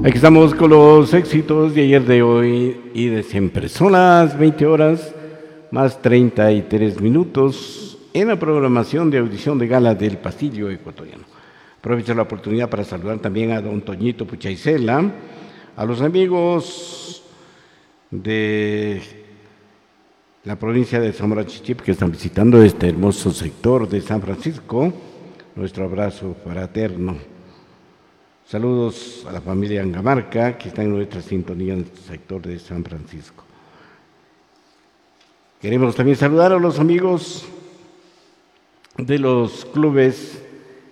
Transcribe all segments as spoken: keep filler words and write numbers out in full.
Aquí estamos con los éxitos de ayer, de hoy y de siempre. Son las veinte horas más treinta y tres minutos en la programación de audición de gala del Pasillo Ecuatoriano. Aprovecho la oportunidad para saludar también a don Toñito Puchaicela, a los amigos de la provincia de Zamora Chichip que están visitando este hermoso sector de San Francisco. Nuestro abrazo fraterno. Saludos a la familia Angamarca, que está en nuestra sintonía en el sector de San Francisco. Queremos también saludar a los amigos de los clubes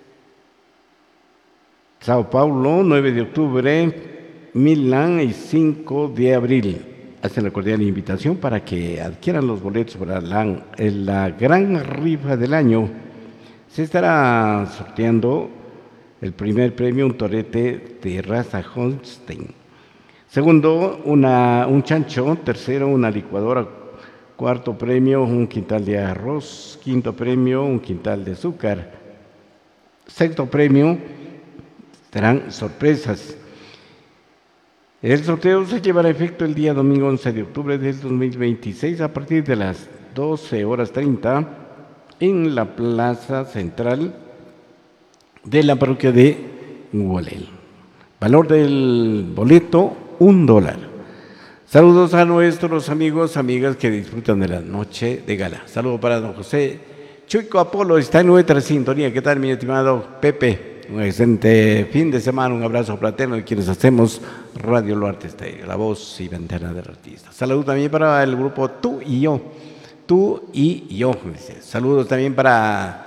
Sao Paulo, nueve de octubre, Milán y cinco de abril. Hacen la cordial invitación para que adquieran los boletos para la, la gran rifa del año. Se estará sorteando el primer premio, un torete de raza Holstein. Segundo, una, un chancho. Tercero, una licuadora. Cuarto premio, un quintal de arroz. Quinto premio, un quintal de azúcar. Sexto premio, serán sorpresas. El sorteo se llevará a efecto el día domingo once de octubre del dos mil veintiséis a partir de las doce horas treinta en la plaza central de la parroquia de Hualel. Valor del boleto, un dólar. Saludos a nuestros amigos, amigas que disfrutan de la noche de gala. Saludos para don José Chuico Apolo, está en nuestra sintonía. ¿Qué tal, mi estimado Pepe? Un excelente fin de semana, un abrazo fraterno de quienes hacemos Radio Luarte Estéreo, la voz y ventana del artista. Saludos también para el grupo Tú y Yo, Tú y Yo. Saludos también para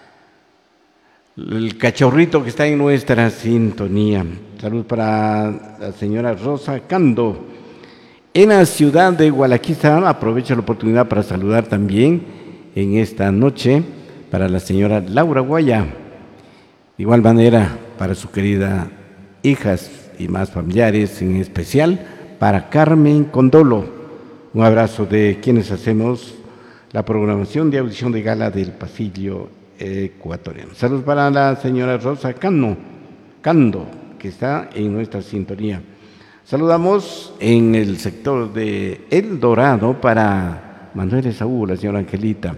el cachorrito que está en nuestra sintonía. Saludos para la señora Rosa Cando. En la ciudad de Gualaquiza, aprovecho la oportunidad para saludar también en esta noche para la señora Laura Guaya. De igual manera, para su querida hijas y más familiares, en especial para Carmen Condolo. Un abrazo de quienes hacemos la programación de audición de gala del Pasillo Ecuatoriano. Saludos para la señora Rosa Cano, Cando, que está en nuestra sintonía. Saludamos en el sector de El Dorado para Manuel Esaú, la señora Angelita.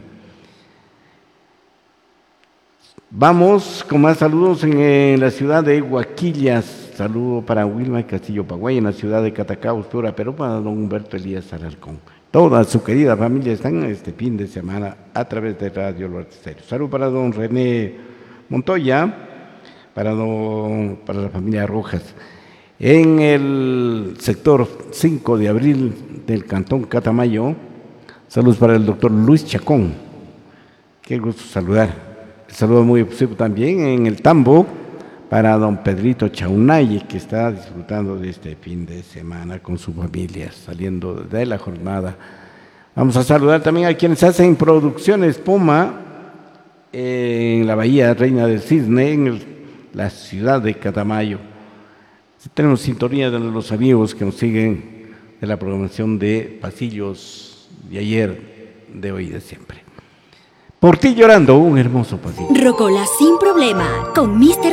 Vamos con más saludos en, en la ciudad de Huaquillas. Saludo para Wilma Castillo Paguay, en la ciudad de Catacao, Ostura, Perú, para don Humberto Elías Alarcón. Toda su querida familia están este fin de semana a través de Radio Luarte Estéreo. Saludo para don René Montoya, para, don, para la familia Rojas. En el sector cinco de abril del Cantón Catamayo, saludos para el doctor Luis Chacón. Qué gusto saludar. Saludo muy efusivo también en el Tambo para don Pedrito Chaunaye, que está disfrutando de este fin de semana con su familia, saliendo de la jornada. Vamos a saludar también a quienes hacen producciones Poma en la Bahía Reina del Cisne, en el, la ciudad de Catamayo. Tenemos sintonía de los amigos que nos siguen de la programación de Pasillos de ayer, de hoy y de siempre. Por ti llorando, un hermoso pasillo. Rocola sin problema, con míster